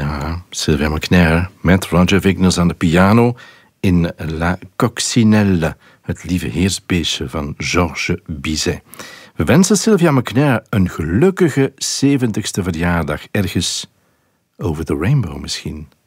Ja, Sylvia McNair met Roger Vignes aan de piano in La Coccinelle, het lieve heersbeestje van Georges Bizet. We wensen Sylvia McNair een gelukkige 70ste verjaardag, ergens over the rainbow misschien.